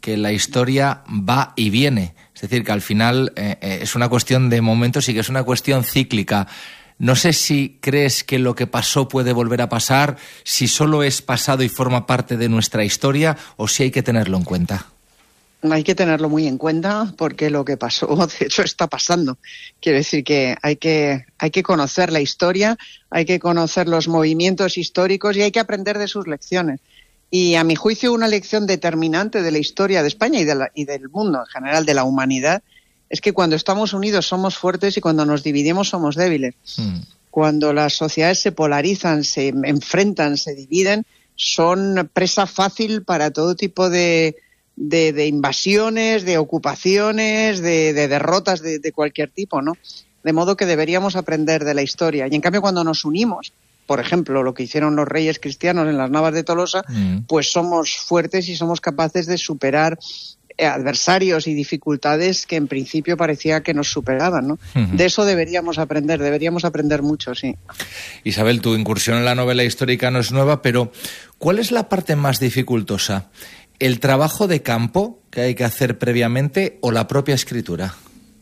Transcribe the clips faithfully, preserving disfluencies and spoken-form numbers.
que la historia va y viene. Es decir, que al final eh, eh, es una cuestión de momentos y que es una cuestión cíclica. No sé si crees que lo que pasó puede volver a pasar, si solo es pasado y forma parte de nuestra historia, o si hay que tenerlo en cuenta. Hay que tenerlo muy en cuenta porque lo que pasó, de hecho, está pasando. Quiero decir que hay que hay que conocer la historia, hay que conocer los movimientos históricos y hay que aprender de sus lecciones. Y a mi juicio una lección determinante de la historia de España y, de la, y del mundo en general, de la humanidad, es que cuando estamos unidos somos fuertes y cuando nos dividimos somos débiles. Mm. Cuando las sociedades se polarizan, se enfrentan, se dividen, son presa fácil para todo tipo de... De, de invasiones, de ocupaciones, de, de derrotas de, de cualquier tipo, ¿no? De modo que deberíamos aprender de la historia. Y en cambio, cuando nos unimos, por ejemplo, lo que hicieron los reyes cristianos en las Navas de Tolosa, mm. pues somos fuertes y somos capaces de superar eh, adversarios y dificultades que en principio parecía que nos superaban, ¿no? Uh-huh. De eso deberíamos aprender, deberíamos aprender mucho, sí. Isabel, tu incursión en la novela histórica no es nueva, pero ¿cuál es la parte más dificultosa? ¿El trabajo de campo que hay que hacer previamente o la propia escritura?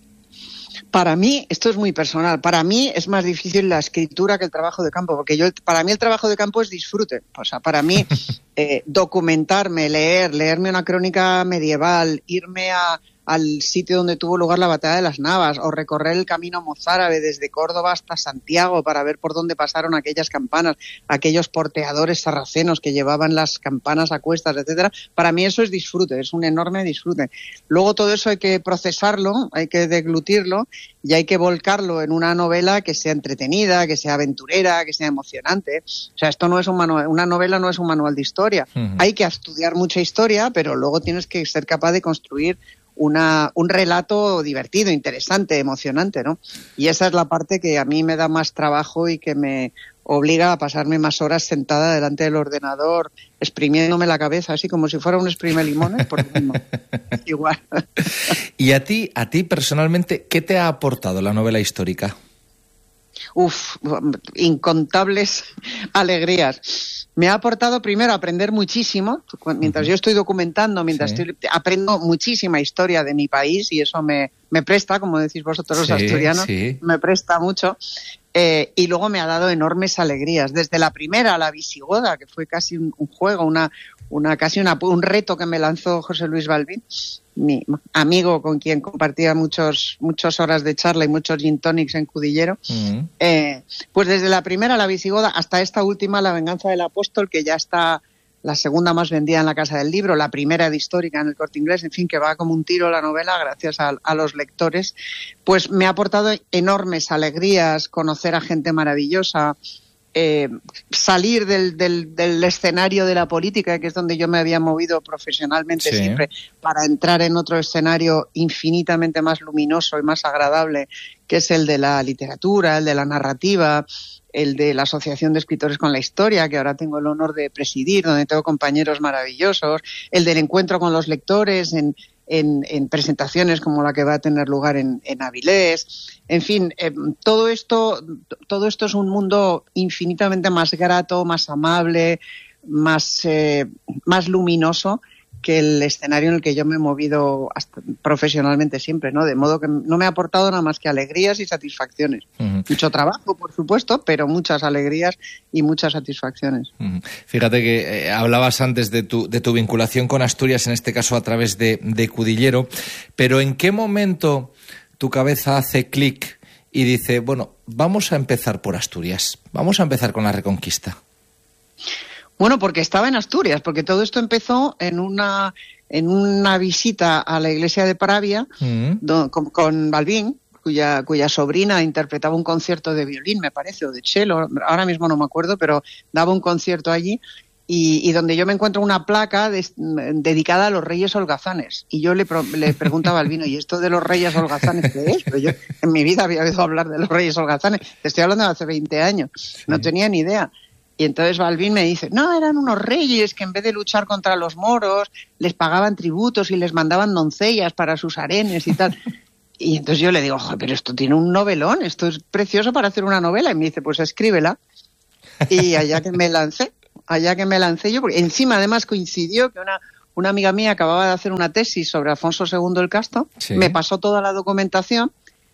Para mí, esto es muy personal, para mí es más difícil la escritura que el trabajo de campo, porque yo para mí el trabajo de campo es disfrute. O sea, para mí eh, documentarme, leer, leerme una crónica medieval, irme a, al sitio donde tuvo lugar la batalla de las Navas o recorrer el camino mozárabe desde Córdoba hasta Santiago para ver por dónde pasaron aquellas campanas, aquellos porteadores sarracenos que llevaban las campanas a cuestas, etcétera. Para mí eso es disfrute, es un enorme disfrute. Luego todo eso hay que procesarlo, hay que deglutirlo y hay que volcarlo en una novela que sea entretenida, que sea aventurera, que sea emocionante. O sea, esto no es un manual, una novela no es un manual de historia. Uh-huh. Hay que estudiar mucha historia, pero luego tienes que ser capaz de construir Una, un relato divertido, interesante, emocionante, ¿no? Y esa es la parte que a mí me da más trabajo y que me obliga a pasarme más horas sentada delante del ordenador, exprimiéndome la cabeza, así como si fuera un exprime limones, porque no, igual. Y a ti, a ti personalmente, ¿qué te ha aportado la novela histórica? Uf, incontables alegrías. Me ha aportado primero aprender muchísimo. Mientras yo estoy documentando, mientras sí. estoy, aprendo muchísima historia de mi país y eso me, me presta, como decís vosotros los sí, asturianos, sí. me presta mucho. Eh, y luego me ha dado enormes alegrías. Desde la primera, la visigoda, que fue casi un, un juego, una, una casi una, un reto que me lanzó José Luis Balbín, mi amigo con quien compartía muchos muchas horas de charla y muchos gin tonics en Cudillero. Uh-huh. Eh, pues desde la primera, la visigoda, hasta esta última, La venganza del apóstol, que ya está la segunda más vendida en la Casa del Libro, la primera de histórica en el Corte Inglés, en fin, que va como un tiro la novela gracias a, a los lectores, pues me ha aportado enormes alegrías, conocer a gente maravillosa, eh, salir del, del, del escenario de la política, que es donde yo me había movido profesionalmente sí. siempre, para entrar en otro escenario infinitamente más luminoso y más agradable, que es el de la literatura, el de la narrativa, el de la Asociación de Escritores con la Historia, que ahora tengo el honor de presidir, donde tengo compañeros maravillosos, el del encuentro con los lectores en, en, en presentaciones como la que va a tener lugar en, en Avilés. En fin, eh, todo esto, todo esto es un mundo infinitamente más grato, más amable, más, eh, más luminoso que el escenario en el que yo me he movido hasta profesionalmente siempre, ¿no? De modo que no me ha aportado nada más que alegrías y satisfacciones. Uh-huh. Mucho trabajo, por supuesto, pero muchas alegrías y muchas satisfacciones. Uh-huh. Fíjate que eh, hablabas antes de tu, de tu vinculación con Asturias, en este caso a través de, de Cudillero, pero ¿en qué momento tu cabeza hace clic y dice, bueno, vamos a empezar por Asturias, vamos a empezar con la Reconquista? Bueno, porque estaba en Asturias, porque todo esto empezó en una en una visita a la iglesia de Pravia mm. do, con, con Balbín, cuya cuya sobrina interpretaba un concierto de violín, me parece, o de cello, ahora mismo no me acuerdo, pero daba un concierto allí y, y donde yo me encuentro una placa de, dedicada a los reyes holgazanes. Y yo le, pro, le pregunto a Balbín, ¿y esto de los reyes holgazanes qué es? Pero yo en mi vida había oído hablar de los reyes holgazanes, te estoy hablando de hace veinte años, sí. no tenía ni idea. Y entonces Balbín me dice, no, eran unos reyes que en vez de luchar contra los moros, les pagaban tributos y les mandaban doncellas para sus harenes y tal. Y entonces yo le digo, ojo, pero esto tiene un novelón, esto es precioso para hacer una novela. Y me dice, pues escríbela. Y allá que me lancé, allá que me lancé yo, porque encima además coincidió que una, una amiga mía acababa de hacer una tesis sobre Alfonso segundo el Casto, sí. Me pasó toda la documentación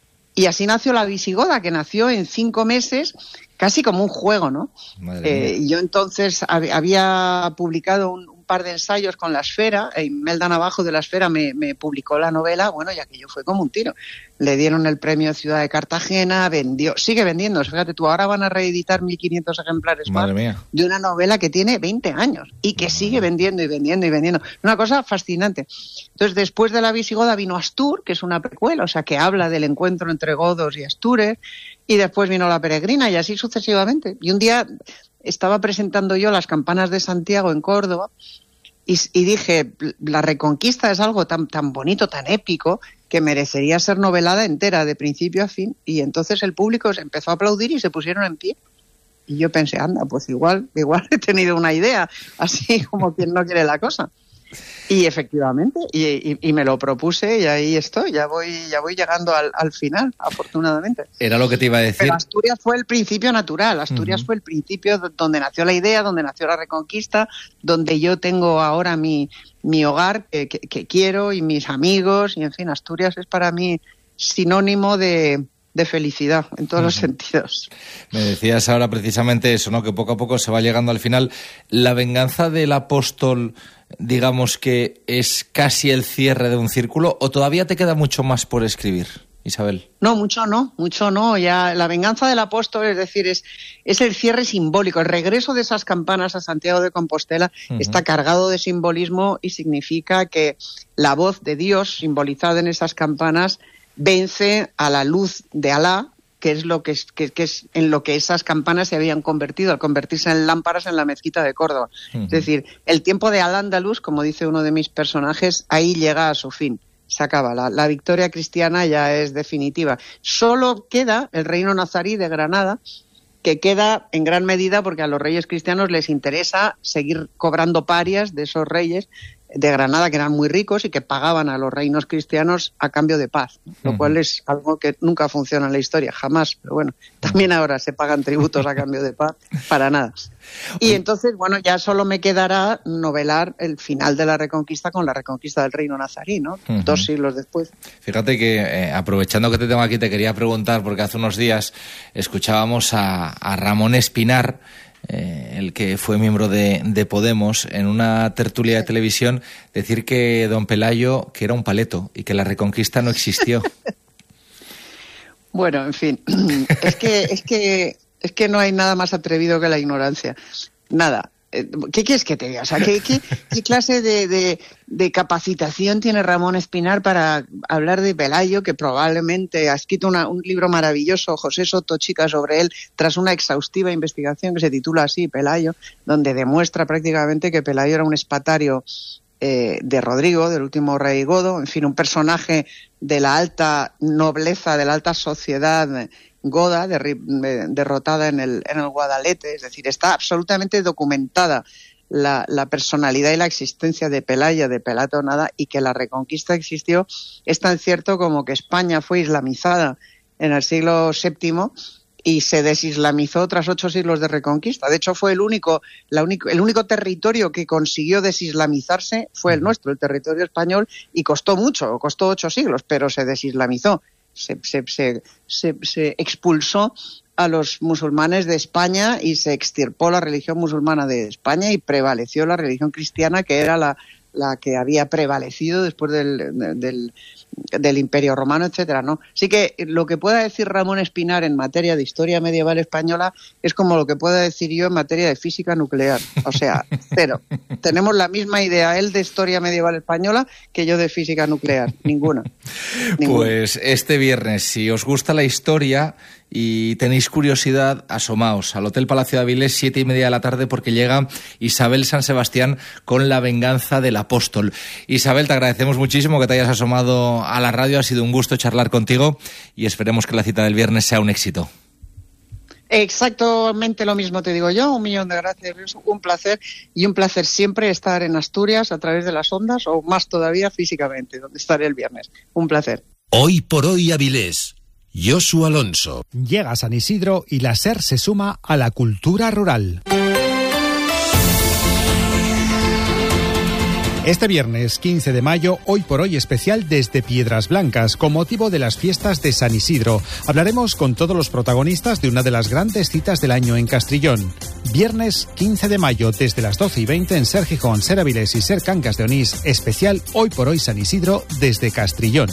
y así nació La Visigoda, que nació en cinco meses, casi como un juego, ¿no? Eh, yo entonces hab- había publicado un, un par de ensayos con La Esfera, e Imelda Navajo de La Esfera me, me publicó la novela, bueno, y aquello fue como un tiro. Le dieron el premio Ciudad de Cartagena, vendió, sigue vendiendo, fíjate tú, ahora van a reeditar mil quinientos ejemplares Madre más mía. de una novela que tiene veinte años y que sigue vendiendo y vendiendo y vendiendo. Una cosa fascinante. Entonces, después de La Visigoda vino Astur, que es una precuela, o sea, que habla del encuentro entre godos y astures, y después vino La Peregrina y así sucesivamente. Y un día estaba presentando yo Las Campanas de Santiago en Córdoba y, y dije, la Reconquista es algo tan, tan bonito, tan épico, que merecería ser novelada entera, de principio a fin. Y entonces el público se empezó a aplaudir y se pusieron en pie. Y yo pensé, anda, pues igual, igual he tenido una idea, así como quien no quiere la cosa. Y efectivamente, y, y, y me lo propuse y ahí estoy, ya voy, ya voy llegando al, al final, afortunadamente. Era lo que te iba a decir. Pero Asturias fue el principio natural, Asturias uh-huh. fue el principio donde nació la idea, donde nació la Reconquista, donde yo tengo ahora mi, mi hogar que, que, que quiero y mis amigos, y en fin, Asturias es para mí sinónimo de... de felicidad, en todos uh-huh. los sentidos. Me decías ahora precisamente eso, ¿no? Que poco a poco se va llegando al final. La venganza del apóstol, digamos que es casi el cierre de un círculo, ¿o todavía te queda mucho más por escribir, Isabel? No, mucho no, mucho no. Ya la venganza del apóstol, es decir, es, es el cierre simbólico. El regreso de esas campanas a Santiago de Compostela uh-huh. está cargado de simbolismo y significa que la voz de Dios, simbolizada en esas campanas, vence a la luz de Alá, que es lo que es, que, que es en lo que esas campanas se habían convertido al convertirse en lámparas en la mezquita de Córdoba. Uh-huh. Es decir, el tiempo de Al-Ándalus, como dice uno de mis personajes, ahí llega a su fin. Se acaba. La, la victoria cristiana ya es definitiva. Solo queda el reino nazarí de Granada, que queda en gran medida porque a los reyes cristianos les interesa seguir cobrando parias de esos reyes de Granada, que eran muy ricos y que pagaban a los reinos cristianos a cambio de paz, ¿no? Lo uh-huh. cual es algo que nunca funciona en la historia, jamás, pero bueno, también ahora se pagan tributos a cambio de paz, para nada. Y entonces, bueno, ya solo me quedará novelar el final de la Reconquista con la Reconquista del reino nazarí, ¿no? Uh-huh. Dos siglos después. Fíjate que, eh, aprovechando que te tengo aquí, te quería preguntar, porque hace unos días escuchábamos a, a Ramón Espinar, Eh, el que fue miembro de, de Podemos, en una tertulia de televisión, decir que don Pelayo que era un paleto y que la Reconquista no existió. Bueno, en fin, es que es que es que no hay nada más atrevido que la ignorancia. Nada. ¿Qué quieres que te diga? O sea, ¿qué, qué, qué clase de, de, de capacitación tiene Ramón Espinar para hablar de Pelayo, que probablemente ha escrito una, un libro maravilloso, José Soto Chica, sobre él, tras una exhaustiva investigación que se titula así, Pelayo, donde demuestra prácticamente que Pelayo era un espatario eh, de Rodrigo, del último rey godo, en fin, un personaje de la alta nobleza, de la alta sociedad goda, de, de, derrotada en el, en el Guadalete, es decir, está absolutamente documentada la, la personalidad y la existencia de Pelayo, de Pelayo Nada, y que la Reconquista existió. Es tan cierto como que España fue islamizada en el siglo séptimo y se desislamizó tras ocho siglos de Reconquista. De hecho, fue el único, la único, el único territorio que consiguió desislamizarse fue el nuestro, el territorio español, y costó mucho, costó ocho siglos, pero se desislamizó. Se, se, se, se, se expulsó a los musulmanes de España y se extirpó la religión musulmana de España y prevaleció la religión cristiana, que era la, la que había prevalecido después del, del, del Imperio Romano, etcétera, ¿no? Así que lo que pueda decir Ramón Espinar en materia de historia medieval española es como lo que pueda decir yo en materia de física nuclear. O sea, cero. Tenemos la misma idea él de historia medieval española que yo de física nuclear. Ninguna. Ninguna. Pues este viernes, si os gusta la historia y tenéis curiosidad, asomaos al Hotel Palacio de Avilés, siete y media de la tarde, porque llega Isabel San Sebastián con La venganza del apóstol. Isabel, te agradecemos muchísimo que te hayas asomado a la radio, ha sido un gusto charlar contigo y esperemos que la cita del viernes sea un éxito. Exactamente lo mismo te digo yo, un millón de gracias, un placer, y un placer siempre estar en Asturias a través de las ondas, o más todavía físicamente, donde estaré el viernes. Un placer. Hoy por hoy Avilés. Josu Alonso. Llega a San Isidro y la SER se suma a la cultura rural. Este viernes quince de mayo, Hoy por Hoy especial desde Piedras Blancas, con motivo de las fiestas de San Isidro. Hablaremos con todos los protagonistas de una de las grandes citas del año en Castrillón. Viernes quince de mayo, desde las doce y veinte en Ser Gijón, Ser Avilés y Ser Cangas de Onís, especial Hoy por Hoy San Isidro desde Castrillón.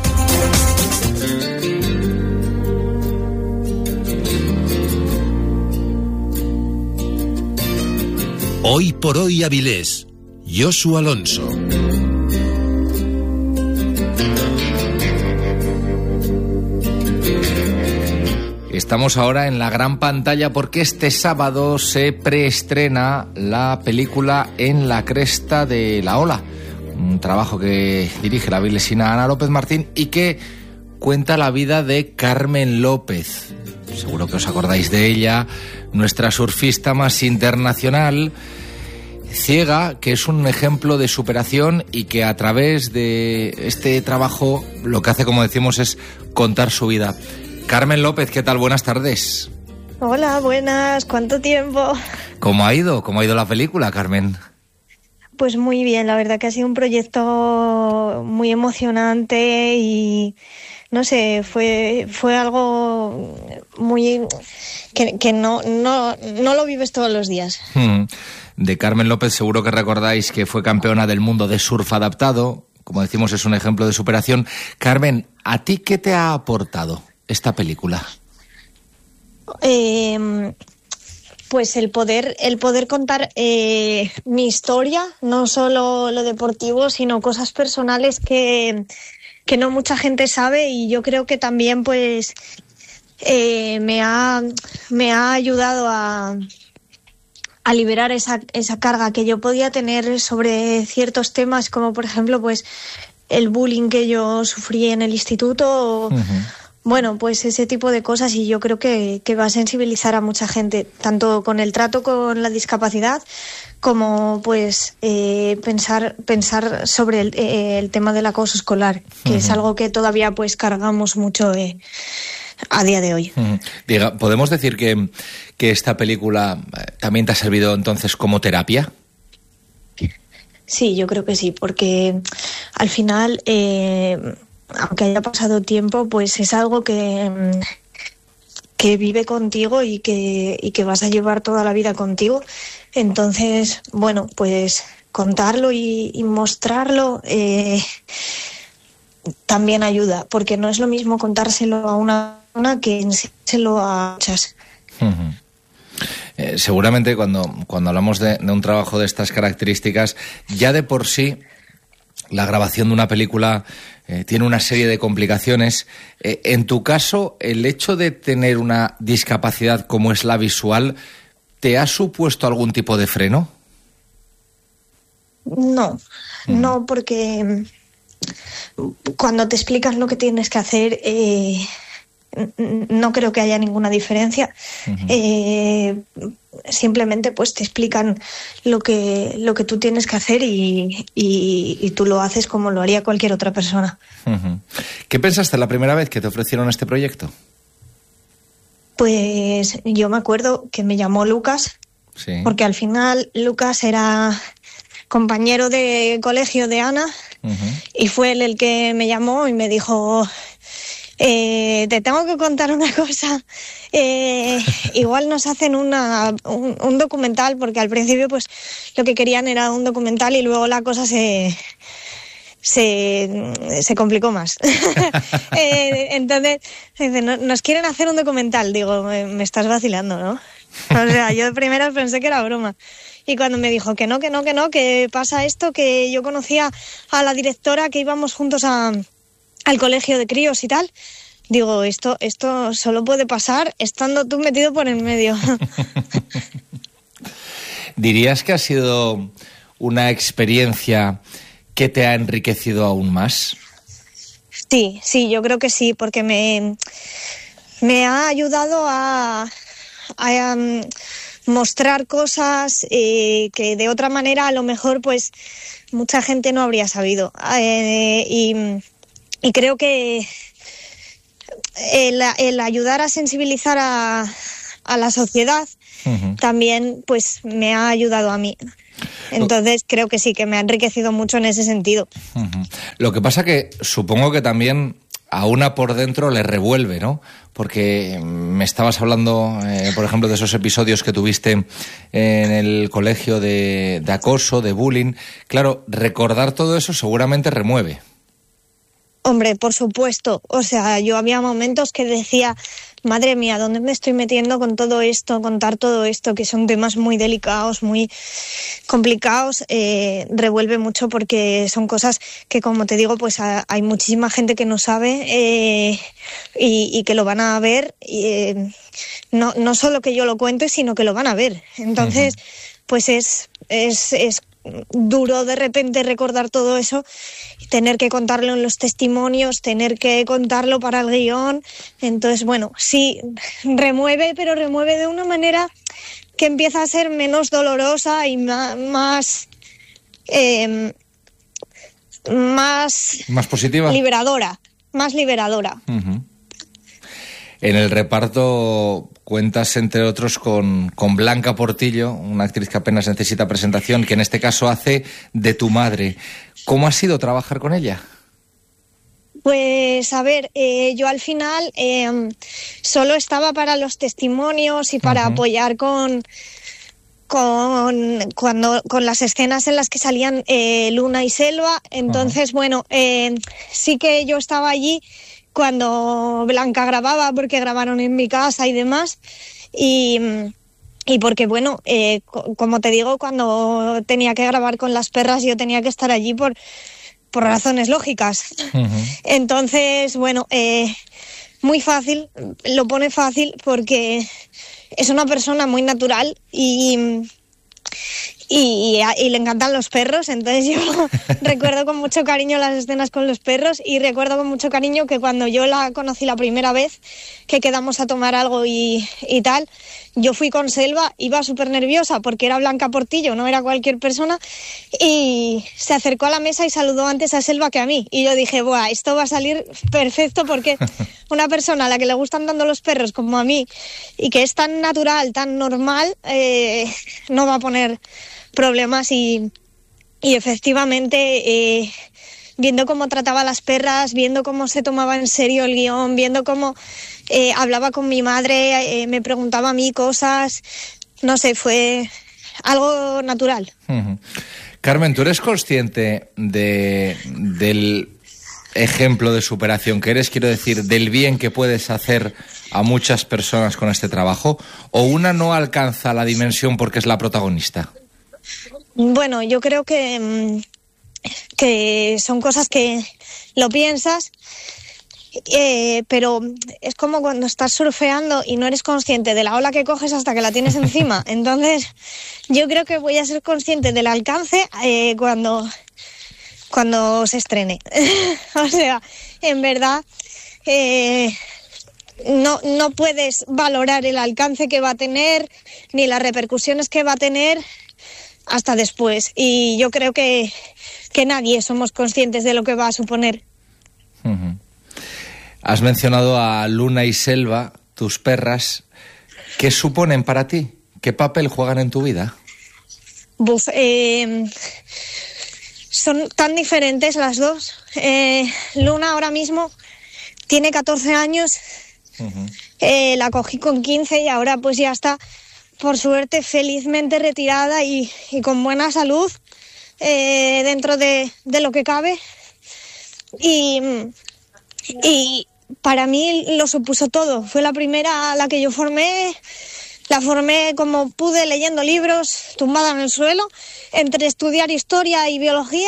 Hoy por Hoy Avilés. Josu Alonso. Estamos ahora en la gran pantalla porque este sábado se preestrena la película En la cresta de la ola, un trabajo que dirige la avilesina Ana López Martín y que cuenta la vida de Carmen López. Seguro que os acordáis de ella, nuestra surfista más internacional, ciega, que es un ejemplo de superación y que a través de este trabajo lo que hace, como decimos, es contar su vida. Carmen López, ¿qué tal? Buenas tardes. Hola, buenas. ¿Cuánto tiempo? ¿Cómo ha ido? ¿Cómo ha ido la película, Carmen? Pues muy bien, la verdad que ha sido un proyecto muy emocionante y no sé, fue fue algo muy que, que no, no, no lo vives todos los días. Hmm. De Carmen López seguro que recordáis que fue campeona del mundo de surf adaptado. Como decimos, es un ejemplo de superación. Carmen, ¿a ti qué te ha aportado esta película? Eh, pues el poder, el poder contar eh, mi historia, no solo lo deportivo, sino cosas personales que, que no mucha gente sabe, y yo creo que también pues eh, me ha, me ha ayudado a a liberar esa, esa carga que yo podía tener sobre ciertos temas, como por ejemplo pues el bullying que yo sufrí en el instituto, o, uh-huh. bueno, pues ese tipo de cosas, y yo creo que, que va a sensibilizar a mucha gente, tanto con el trato con la discapacidad, como pues eh, pensar pensar sobre el, eh, el tema del acoso escolar, que uh-huh. es algo que todavía pues cargamos mucho de... a día de hoy. Diga, ¿podemos decir que, que esta película también te ha servido entonces como terapia? Sí, yo creo que sí, porque al final, eh, aunque haya pasado tiempo, pues es algo que, que vive contigo y que, y que vas a llevar toda la vida contigo. Entonces, bueno, pues contarlo y, y mostrarlo eh, también ayuda, porque no es lo mismo contárselo a una persona que enseñárselo a muchas. Uh-huh. Eh, seguramente cuando, cuando hablamos de, de un trabajo de estas características, ya de por sí la grabación de una película eh, tiene una serie de complicaciones. Eh, en tu caso, el hecho de tener una discapacidad como es la visual, ¿te ha supuesto algún tipo de freno? No, uh-huh. no, porque cuando te explicas lo que tienes que hacer, eh, no creo que haya ninguna diferencia. Uh-huh. Eh, simplemente pues te explican lo que lo que tú tienes que hacer y, y, y tú lo haces como lo haría cualquier otra persona. Uh-huh. ¿Qué pensaste la primera vez que te ofrecieron este proyecto? Pues yo me acuerdo que me llamó Lucas, sí. porque al final Lucas era compañero de colegio de Ana, uh-huh. y fue él el que me llamó y me dijo... Eh, te tengo que contar una cosa. Eh, igual nos hacen una, un, un documental, porque al principio pues lo que querían era un documental y luego la cosa se se, se complicó más. eh, entonces dice, no, nos quieren hacer un documental. Digo, me, me estás vacilando, ¿no? O sea, yo de primera pensé que era broma. Y cuando me dijo que no, que no, que no, que pasa esto, que yo conocía a la directora, que íbamos juntos a al colegio de críos y tal, digo, esto esto solo puede pasar estando tú metido por en medio. ¿Dirías que ha sido una experiencia que te ha enriquecido aún más? Sí, sí, yo creo que sí, porque me, me ha ayudado a, a um, mostrar cosas eh, que de otra manera a lo mejor pues mucha gente no habría sabido. Eh, y Y creo que el, el ayudar a sensibilizar a, a la sociedad uh-huh. también pues me ha ayudado a mí. Entonces creo que sí, que me ha enriquecido mucho en ese sentido. Uh-huh. Lo que pasa que supongo que también a una por dentro le revuelve, ¿no? Porque me estabas hablando, eh, por ejemplo, de esos episodios que tuviste en el colegio de, de acoso, de bullying. Claro, recordar todo eso seguramente remueve. Hombre, por supuesto. O sea, yo había momentos que decía, madre mía, ¿dónde me estoy metiendo con todo esto, contar todo esto, que son temas muy delicados, muy complicados? Eh, revuelve mucho porque son cosas que, como te digo, pues a, hay muchísima gente que no sabe eh, y, y que lo van a ver. Y, eh, no, no solo que yo lo cuente, sino que lo van a ver. Entonces, uh-huh. pues es, es, es duro de repente recordar todo eso, tener que contarlo en los testimonios, tener que contarlo para el guión. Entonces, bueno, sí, remueve, pero remueve de una manera que empieza a ser menos dolorosa y más más, eh, más, ¿Más positiva? Liberadora, más liberadora. Uh-huh. En el reparto cuentas, entre otros, con, con Blanca Portillo, una actriz que apenas necesita presentación, que en este caso hace de tu madre. ¿Cómo ha sido trabajar con ella? Pues, a ver, eh, yo al final eh, solo estaba para los testimonios y para uh-huh. apoyar con, con, cuando, con las escenas en las que salían eh, Luna y Selva. Entonces, uh-huh. bueno, eh, sí que yo estaba allí cuando Blanca grababa, porque grabaron en mi casa y demás, y, y porque, bueno, eh, como te digo, cuando tenía que grabar con las perras yo tenía que estar allí por, por razones lógicas. Uh-huh. Entonces, bueno, eh, muy fácil, lo pone fácil porque es una persona muy natural y... Y, y, y le encantan los perros, entonces yo recuerdo con mucho cariño las escenas con los perros y recuerdo con mucho cariño que cuando yo la conocí la primera vez, que quedamos a tomar algo y, y tal, yo fui con Selva, iba súper nerviosa porque era Blanca Portillo, no era cualquier persona, y se acercó a la mesa y saludó antes a Selva que a mí. Y yo dije, buah, esto va a salir perfecto porque una persona a la que le gustan tanto los perros como a mí y que es tan natural, tan normal, eh, no va a poner problemas. Y, y efectivamente, eh, viendo cómo trataba a las perras, viendo cómo se tomaba en serio el guión, viendo cómo eh, hablaba con mi madre, eh, me preguntaba a mí cosas, no sé, fue algo natural. Uh-huh. Carmen, ¿tú eres consciente de, del ejemplo de superación que eres? Quiero decir, del bien que puedes hacer a muchas personas con este trabajo, ¿o una no alcanza la dimensión porque es la protagonista? Bueno, yo creo que, que son cosas que lo piensas, eh, pero es como cuando estás surfeando y no eres consciente de la ola que coges hasta que la tienes encima. Entonces, yo creo que voy a ser consciente del alcance eh, cuando, cuando se estrene. O sea, en verdad, eh, no, no puedes valorar el alcance que va a tener ni las repercusiones que va a tener hasta después, y yo creo que, que nadie somos conscientes de lo que va a suponer. Uh-huh. Has mencionado a Luna y Selva, tus perras. ¿Qué suponen para ti? ¿Qué papel juegan en tu vida? Buf, eh, son tan diferentes las dos. Eh, Luna ahora mismo tiene catorce años, uh-huh. eh, la cogí con quince y ahora pues ya está, por suerte, felizmente retirada y, y con buena salud eh, dentro de, de lo que cabe. Y, y para mí lo supuso todo. Fue la primera a la que yo formé. La formé como pude, leyendo libros, tumbada en el suelo, entre estudiar historia y biología.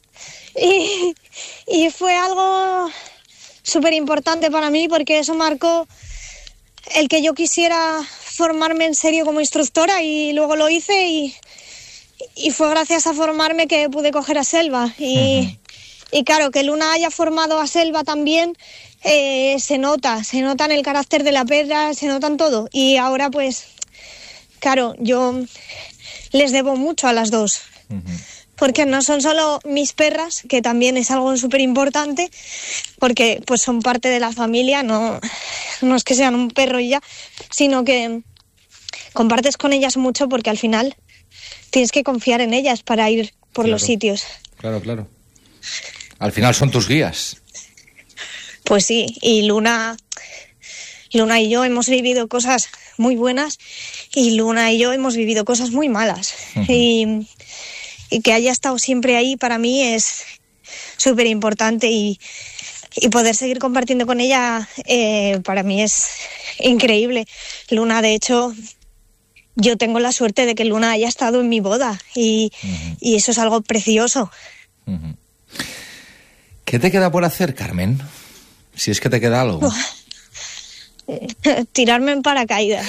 Y, y fue algo súper importante para mí porque eso marcó el que yo quisiera formarme en serio como instructora, y luego lo hice, y, y fue gracias a formarme que pude coger a Selva. Y, uh-huh. y claro, que Luna haya formado a Selva también eh, se nota, se nota en el carácter de la perra, se nota en todo. Y ahora pues, claro, yo les debo mucho a las dos. Uh-huh. Porque no son solo mis perras, que también es algo súper importante, porque pues son parte de la familia, no, no es que sean un perro y ya, sino que compartes con ellas mucho porque al final tienes que confiar en ellas para ir por claro, los sitios. Claro, claro. Al final son tus guías. Pues sí, y Luna, Luna y yo hemos vivido cosas muy buenas y Luna y yo hemos vivido cosas muy malas. Uh-huh. Y, y que haya estado siempre ahí para mí es súper importante y, y poder seguir compartiendo con ella eh, para mí es increíble. Luna, de hecho, yo tengo la suerte de que Luna haya estado en mi boda y, uh-huh. y eso es algo precioso. Uh-huh. ¿Qué te queda por hacer, Carmen? Si es que te queda algo. Uh, tirarme en paracaídas.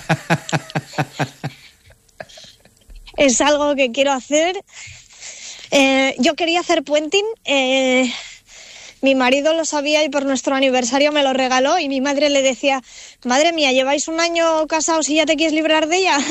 Es algo que quiero hacer. Eh, yo quería hacer puenting. Eh, mi marido lo sabía y por nuestro aniversario me lo regaló y mi madre le decía, madre mía, lleváis un año casados y ya te quieres librar de ella.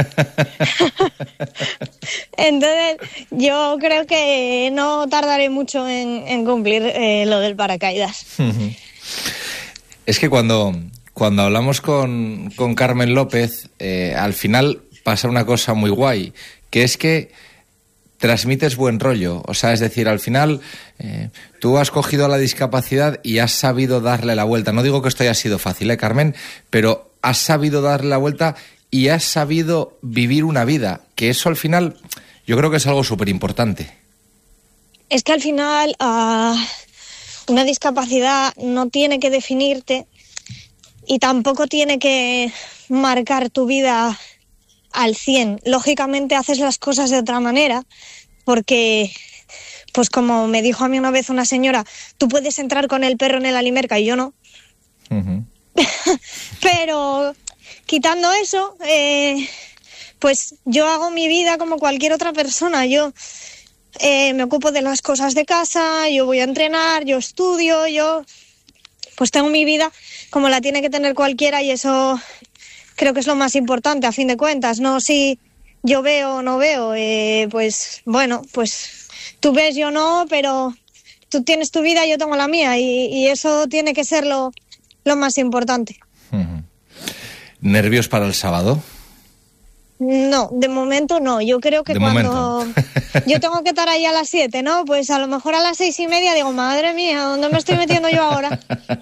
Entonces yo creo que no tardaré mucho en, en cumplir eh, lo del paracaídas. Es que cuando, cuando hablamos con, con Carmen López, eh, al final pasa una cosa muy guay, que es que transmites buen rollo. O sea, es decir, al final eh, tú has cogido la discapacidad y has sabido darle la vuelta. No digo que esto haya sido fácil, ¿eh, Carmen? Pero has sabido darle la vuelta y has sabido vivir una vida, que eso al final yo creo que es algo súper importante. Es que al final uh, una discapacidad no tiene que definirte y tampoco tiene que marcar tu vida al cien. Lógicamente haces las cosas de otra manera porque, pues como me dijo a mí una vez una señora, tú puedes entrar con el perro en el Alimerca y yo no. Uh-huh. Pero quitando eso, eh, pues yo hago mi vida como cualquier otra persona. Yo eh, me ocupo de las cosas de casa, yo voy a entrenar, yo estudio, yo pues tengo mi vida como la tiene que tener cualquiera y eso creo que es lo más importante a fin de cuentas. No si yo veo o no veo, eh, pues bueno, pues tú ves, yo no, pero tú tienes tu vida y yo tengo la mía y, y eso tiene que ser lo, lo más importante. Uh-huh. ¿Nervios para el sábado? No, de momento no. Yo creo que de cuando yo tengo que estar ahí a las siete, ¿no? Pues a lo mejor a las seis y media digo, madre mía, ¿dónde me estoy metiendo yo ahora?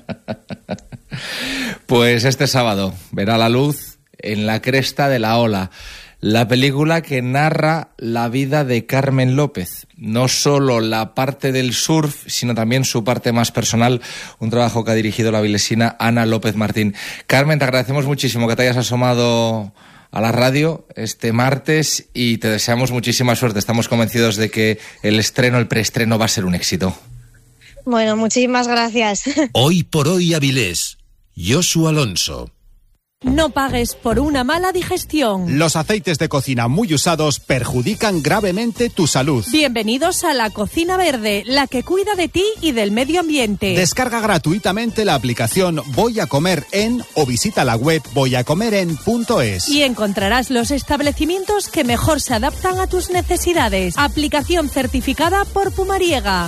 Pues este sábado verá la luz En la cresta de la ola, la película que narra la vida de Carmen López, no solo la parte del surf, sino también su parte más personal, un trabajo que ha dirigido la vilesina Ana López Martín. Carmen, te agradecemos muchísimo que te hayas asomado a la radio este martes y te deseamos muchísima suerte. Estamos convencidos de que el estreno, el preestreno va a ser un éxito. Bueno, muchísimas gracias. Hoy por hoy Avilés, Josu Alonso. No pagues por una mala digestión. Los aceites de cocina muy usados perjudican gravemente tu salud. Bienvenidos a La Cocina Verde, la que cuida de ti y del medio ambiente. Descarga gratuitamente la aplicación Voy a Comer En o visita la web voy a comer en punto es. Y encontrarás los establecimientos que mejor se adaptan a tus necesidades. Aplicación certificada por Pumariega.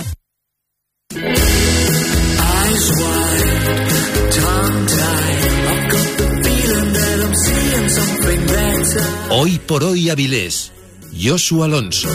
Hoy por hoy Avilés, Josu Alonso.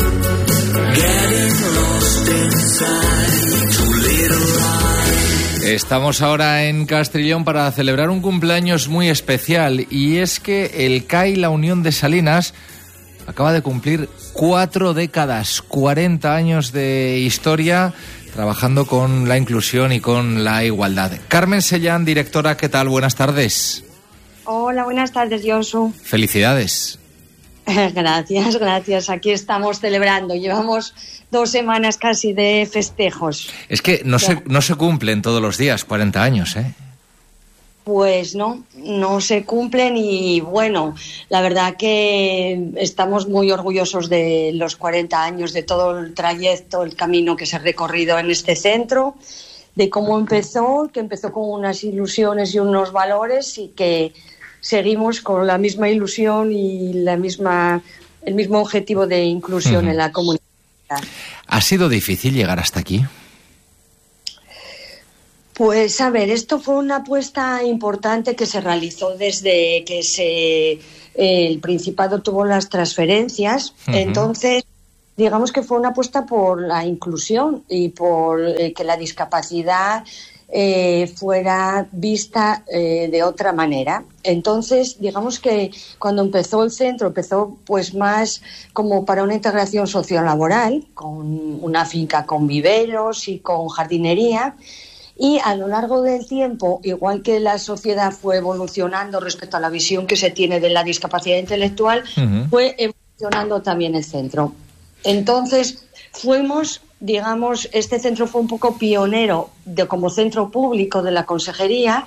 Estamos ahora en Castrillón para celebrar un cumpleaños muy especial y es que el C A I La Unión de Salinas acaba de cumplir cuatro décadas, cuarenta años de historia trabajando con la inclusión y con la igualdad. Carmen Sellán, directora, ¿qué tal? Buenas tardes. Hola, buenas tardes, Josu. Felicidades. Gracias, gracias. Aquí estamos celebrando. Llevamos dos semanas casi de festejos. Es que no se, no se cumplen todos los días cuarenta años, ¿eh? Pues no, no se cumplen y bueno, la verdad que estamos muy orgullosos de los cuarenta años, de todo el trayecto, el camino que se ha recorrido en este centro, de cómo empezó, que empezó con unas ilusiones y unos valores y que seguimos con la misma ilusión y la misma el mismo objetivo de inclusión uh-huh. en la comunidad. ¿Ha sido difícil llegar hasta aquí? Pues a ver, esto fue una apuesta importante que se realizó desde que se eh, el Principado tuvo las transferencias. Uh-huh. Entonces, digamos que fue una apuesta por la inclusión y por eh, que la discapacidad eh, fuera vista eh, de otra manera. Entonces, digamos que cuando empezó el centro, empezó pues más como para una integración sociolaboral, con una finca con viveros y con jardinería. Y a lo largo del tiempo, igual que la sociedad fue evolucionando respecto a la visión que se tiene de la discapacidad intelectual, uh-huh. fue evolucionando también el centro. Entonces, fuimos, digamos, este centro fue un poco pionero de, como centro público de la consejería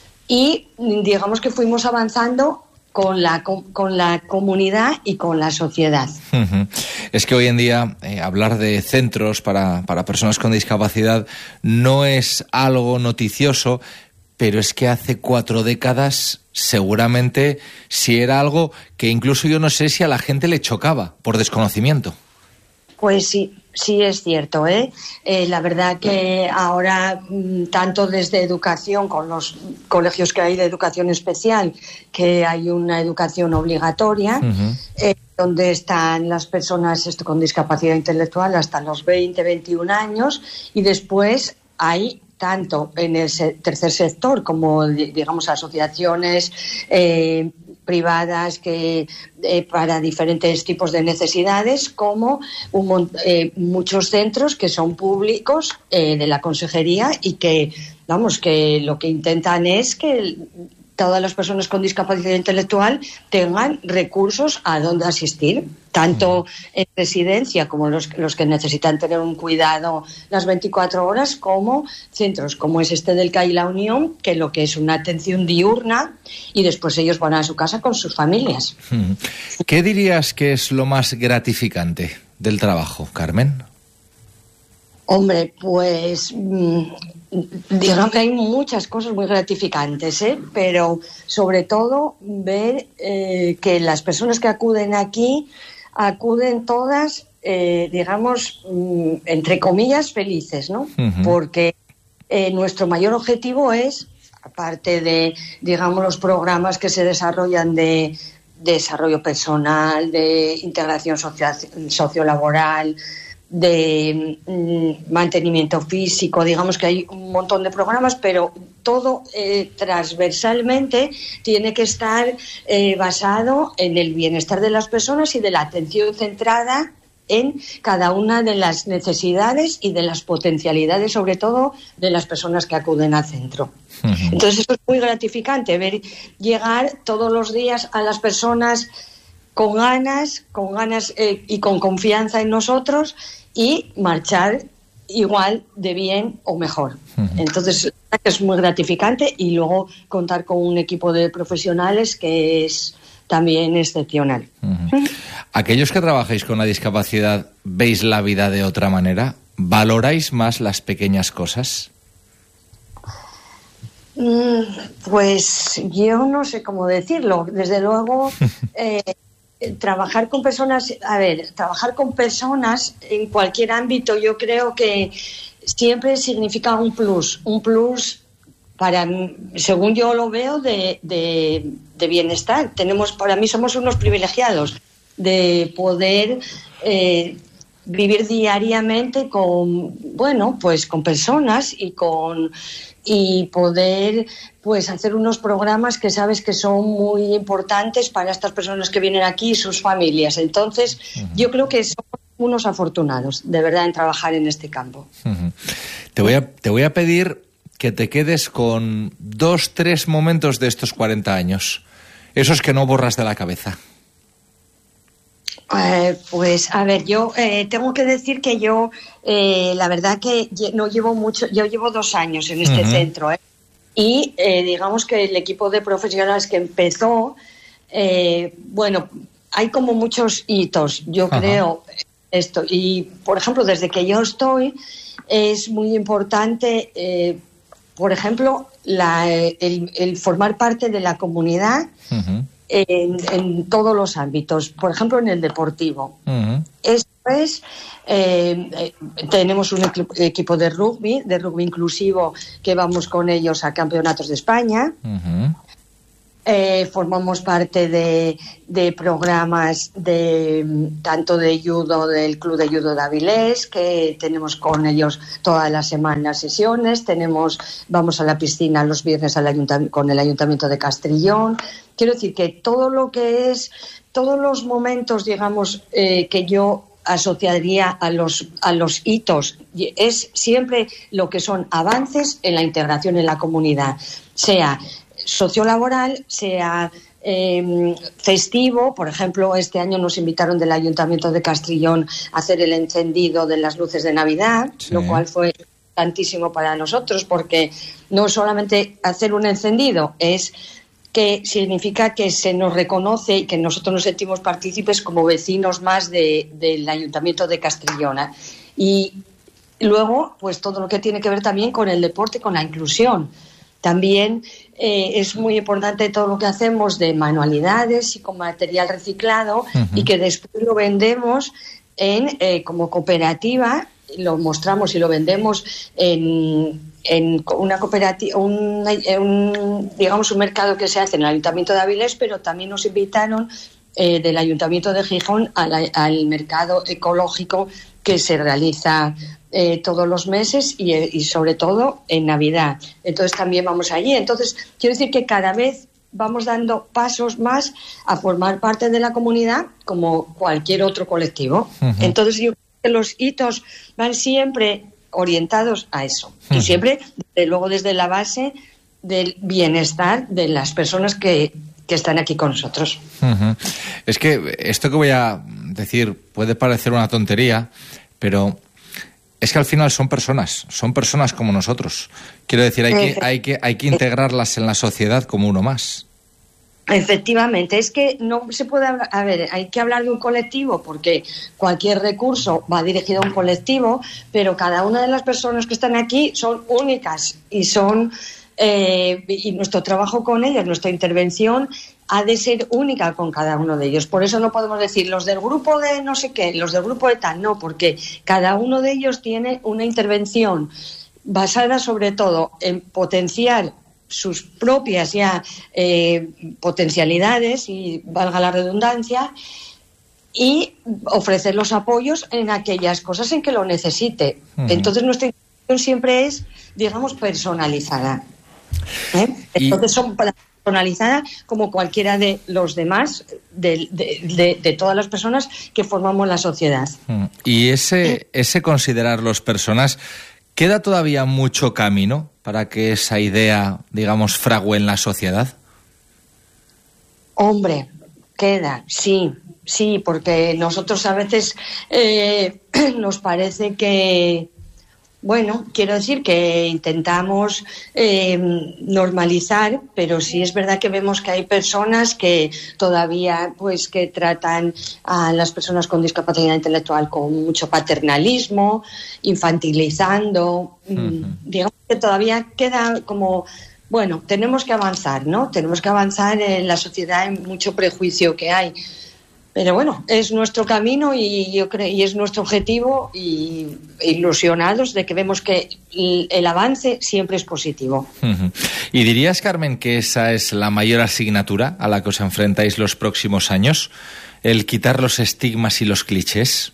y digamos que fuimos avanzando con la, con, con la comunidad y con la sociedad. Uh-huh. Es que hoy en día eh, hablar de centros para, para personas con discapacidad no es algo noticioso, pero es que hace cuatro décadas seguramente sí era algo que incluso yo no sé si a la gente le chocaba por desconocimiento. Pues sí, sí es cierto, ¿eh? Eh, la verdad que ahora, tanto desde educación, con los colegios que hay de educación especial, que hay una educación obligatoria, uh-huh. eh, donde están las personas esto, con discapacidad intelectual hasta los veinte, veintiún años, y después hay tanto en el se- tercer sector como, digamos, asociaciones eh, privadas que eh, para diferentes tipos de necesidades, como un, eh, muchos centros que son públicos eh, de la consejería y que, vamos, que lo que intentan es que todas las personas con discapacidad intelectual tengan recursos a donde asistir, tanto en residencia como los, los que necesitan tener un cuidado las veinticuatro horas, como centros como es este del C A I La Unión, que lo que es una atención diurna y después ellos van a su casa con sus familias. ¿Qué dirías que es lo más gratificante del trabajo, Carmen? Hombre, pues digamos que hay muchas cosas muy gratificantes, ¿eh? Pero sobre todo ver eh, que las personas que acuden aquí acuden todas, eh, digamos, entre comillas, felices, ¿no? Uh-huh. Porque eh, nuestro mayor objetivo es, aparte de, digamos, los programas que se desarrollan de, de desarrollo personal, de integración socio- sociolaboral, de mm, mantenimiento físico, digamos que hay un montón de programas, pero todo eh, transversalmente tiene que estar eh, basado en el bienestar de las personas y de la atención centrada en cada una de las necesidades y de las potencialidades, sobre todo de las personas que acuden al centro. Uh-huh. Entonces eso es muy gratificante, ver llegar todos los días a las personas con ganas, con ganas eh, y con confianza en nosotros, y marchar igual de bien o mejor. Uh-huh. Entonces es muy gratificante, y luego contar con un equipo de profesionales que es también excepcional. Uh-huh. Aquellos que trabajáis con la discapacidad, ¿veis la vida de otra manera? ¿Valoráis más las pequeñas cosas? Mm, pues yo no sé cómo decirlo. Desde luego... Eh, Trabajar con personas, a ver, trabajar con personas en cualquier ámbito, yo creo que siempre significa un plus, un plus para, según yo lo veo, de, de, de bienestar. Tenemos, para mí somos unos privilegiados de poder eh, vivir diariamente con, bueno, pues con personas y con y poder pues hacer unos programas que sabes que son muy importantes para estas personas que vienen aquí y sus familias. Entonces, uh-huh. yo creo que somos unos afortunados, de verdad, en trabajar en este campo. Uh-huh. Te voy a, te voy a pedir que te quedes con dos, tres momentos de estos cuarenta años, esos que no borras de la cabeza. Eh, pues a ver, yo eh, tengo que decir que yo eh, la verdad que no llevo mucho, yo llevo dos años en este uh-huh. centro, ¿eh? Y eh, digamos que el equipo de profesionales que empezó, eh, bueno, hay como muchos hitos, yo uh-huh. creo esto, y por ejemplo desde que yo estoy es muy importante, eh, por ejemplo, la, el, el formar parte de la comunidad. Uh-huh. En, en todos los ámbitos, por ejemplo en el deportivo. Uh-huh. Esto es. Eh, eh, tenemos un equipo de rugby, de rugby inclusivo, que vamos con ellos a campeonatos de España. Uh-huh. Eh, formamos parte de, de programas de tanto de judo del Club de Judo de Avilés, que tenemos con ellos todas las semanas sesiones. Tenemos, vamos a la piscina los viernes al ayuntamiento, con el Ayuntamiento de Castrillón. Quiero decir que todo lo que es, todos los momentos, digamos, eh, que yo asociaría a los a los hitos, es siempre lo que son avances en la integración en la comunidad, sea sociolaboral, sea eh, festivo. Por ejemplo, este año nos invitaron del Ayuntamiento de Castrillón a hacer el encendido de las luces de Navidad, sí. Lo cual fue tantísimo para nosotros, porque no solamente hacer un encendido, es que significa que se nos reconoce y que nosotros nos sentimos partícipes como vecinos más de, del Ayuntamiento de Castrillón. Y luego, pues todo lo que tiene que ver también con el deporte y con la inclusión. También eh, es muy importante todo lo que hacemos de manualidades y con material reciclado, uh-huh. y que después lo vendemos en eh, como cooperativa, lo mostramos y lo vendemos en, en una cooperativa, un, un, digamos un mercado que se hace en el Ayuntamiento de Avilés, pero también nos invitaron eh, del Ayuntamiento de Gijón al, al mercado ecológico que se realiza Eh, todos los meses y, y sobre todo en Navidad. Entonces también vamos allí. Entonces quiero decir que cada vez vamos dando pasos más a formar parte de la comunidad como cualquier otro colectivo. Uh-huh. Entonces yo creo que los hitos van siempre orientados a eso. Uh-huh. Y siempre, desde luego, desde la base del bienestar de las personas que, que están aquí con nosotros. Uh-huh. Es que esto que voy a decir puede parecer una tontería, pero es que al final son personas, son personas como nosotros. Quiero decir, hay que, hay que, hay que integrarlas en la sociedad como uno más. Efectivamente, es que no se puede hablar, a ver, hay que hablar de un colectivo porque cualquier recurso va dirigido a un colectivo, pero cada una de las personas que están aquí son únicas y son eh, y nuestro trabajo con ellas, nuestra intervención ha de ser única con cada uno de ellos. Por eso no podemos decir los del grupo de no sé qué, los del grupo de tal, no, porque cada uno de ellos tiene una intervención basada sobre todo en potenciar sus propias ya eh, potencialidades, y valga la redundancia, y ofrecer los apoyos en aquellas cosas en que lo necesite. Uh-huh. Entonces nuestra intervención siempre es, digamos, personalizada. ¿Eh? Entonces son personalizada como cualquiera de los demás, de, de, de, de todas las personas que formamos la sociedad. Y ese, ese considerarlos personas, ¿queda todavía mucho camino para que esa idea, digamos, fragüe en la sociedad? Hombre, queda, sí, sí, porque nosotros a veces eh, nos parece que, bueno, quiero decir que intentamos eh, normalizar, pero sí es verdad que vemos que hay personas que todavía, pues, que tratan a las personas con discapacidad intelectual con mucho paternalismo, infantilizando. Uh-huh. Digamos que todavía queda como, bueno, tenemos que avanzar, ¿no? Tenemos que avanzar en la sociedad, en mucho prejuicio que hay. Pero bueno, es nuestro camino y yo creo y es nuestro objetivo, y ilusionados de que vemos que el, el avance siempre es positivo. Uh-huh. ¿Y dirías, Carmen, que esa es la mayor asignatura a la que os enfrentáis los próximos años? ¿El quitar los estigmas y los clichés?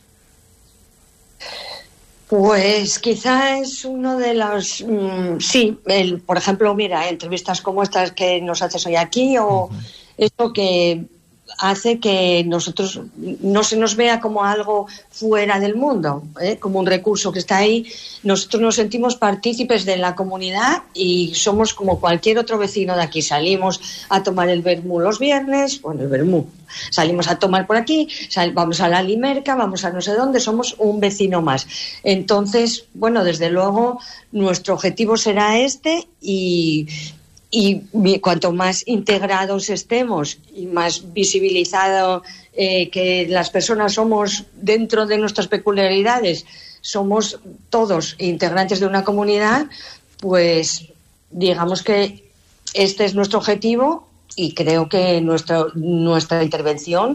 Pues quizá es uno de los... Mmm, sí, el, por ejemplo, mira, entrevistas como estas que nos haces hoy aquí, o uh-huh. esto que hace que nosotros no se nos vea como algo fuera del mundo, ¿eh? Como un recurso que está ahí. Nosotros nos sentimos partícipes de la comunidad y somos como cualquier otro vecino de aquí. Salimos a tomar el vermú los viernes, bueno, el vermú, salimos a tomar por aquí, sal, vamos a la Limerca, vamos a no sé dónde, somos un vecino más. Entonces, bueno, desde luego nuestro objetivo será este, y Y cuanto más integrados estemos y más visibilizado eh, que las personas somos dentro de nuestras peculiaridades, somos todos integrantes de una comunidad, pues digamos que este es nuestro objetivo, y creo que nuestra, nuestra intervención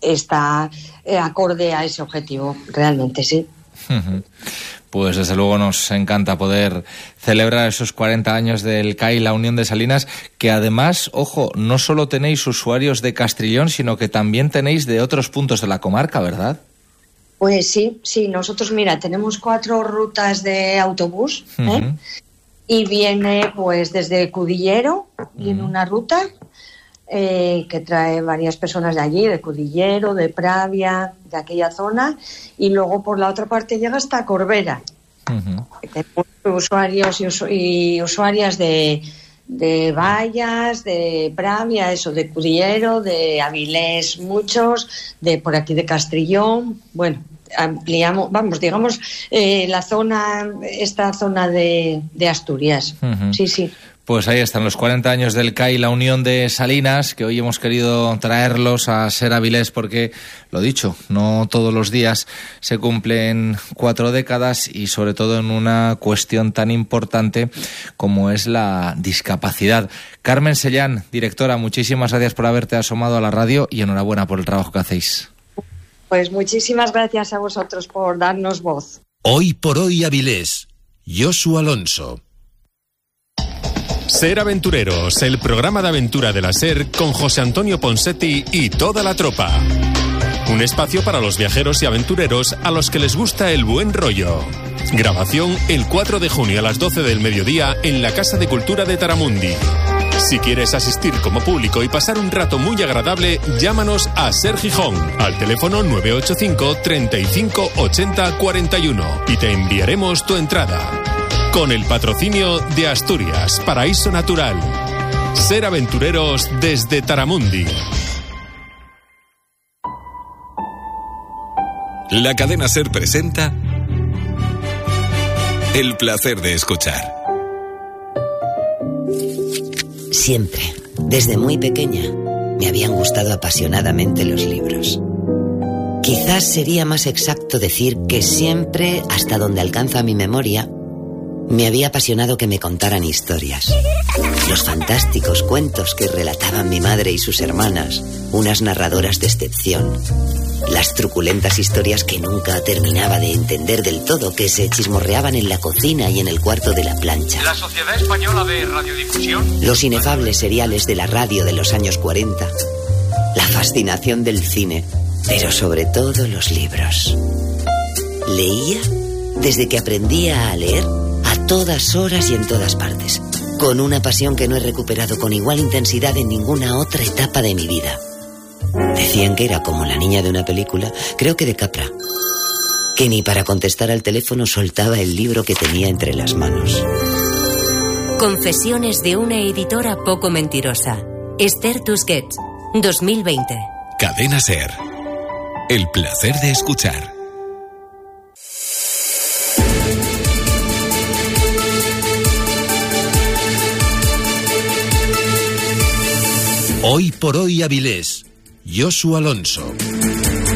está eh, acorde a ese objetivo, realmente sí. Pues desde luego nos encanta poder celebrar esos cuarenta años del C A I, la Unión de Salinas, que además, ojo, no solo tenéis usuarios de Castrillón, sino que también tenéis de otros puntos de la comarca, ¿verdad? Pues sí, sí, nosotros, mira, tenemos cuatro rutas de autobús, ¿eh? Uh-huh. Y viene pues desde Cudillero, viene uh-huh. una ruta eh, que trae varias personas de allí, de Cudillero, de Pravia, de aquella zona, y luego por la otra parte llega hasta Corbera. Uh-huh. Tenemos usuarios y, usu- y usuarias de, de Vallas, de Pravia, eso, de Cudillero, de Avilés, muchos, de por aquí de Castrillón, bueno, ampliamos, vamos, digamos, eh, la zona, esta zona de, de Asturias. Uh-huh. Sí, sí. Pues ahí están los cuarenta años del C A I, la Unión de Salinas, que hoy hemos querido traerlos a Ser Avilés porque, lo dicho, no todos los días se cumplen cuatro décadas y sobre todo en una cuestión tan importante como es la discapacidad. Carmen Sellán, directora, muchísimas gracias por haberte asomado a la radio y enhorabuena por el trabajo que hacéis. Pues muchísimas gracias a vosotros por darnos voz. Hoy por hoy Avilés, Josu Alonso. Ser Aventureros, el programa de aventura de la SER con José Antonio Ponsetti y toda la tropa. Un espacio para los viajeros y aventureros a los que les gusta el buen rollo. Grabación el cuatro de junio a las doce del mediodía en la Casa de Cultura de Taramundi. Si quieres asistir como público y pasar un rato muy agradable, llámanos a Ser Gijón al teléfono nueve ocho cinco, treinta y cinco, ochenta, cuarenta y uno y te enviaremos tu entrada. Con el patrocinio de Asturias, Paraíso Natural. Ser Aventureros desde Taramundi. La cadena SER presenta El placer de escuchar. Siempre, desde muy pequeña, me habían gustado apasionadamente los libros. Quizás sería más exacto decir que siempre, hasta donde alcanza mi memoria, me había apasionado que me contaran historias. Los fantásticos cuentos que relataban mi madre y sus hermanas, unas narradoras de excepción. Las truculentas historias que nunca terminaba de entender del todo, que se chismorreaban en la cocina y en el cuarto de la plancha. La Sociedad Española de Radiodifusión. Los inefables seriales de la radio de los años cuarenta. La fascinación del cine, pero sobre todo los libros. Leía desde que aprendía a leer, a todas horas y en todas partes, con una pasión que no he recuperado con igual intensidad en ninguna otra etapa de mi vida. Decían que era como la niña de una película, creo que de Capra, que ni para contestar al teléfono soltaba el libro que tenía entre las manos. Confesiones de una editora poco mentirosa. Esther Tusquets, dos mil veinte. Cadena SER. El placer de escuchar. Hoy por hoy Avilés, Josu Alonso.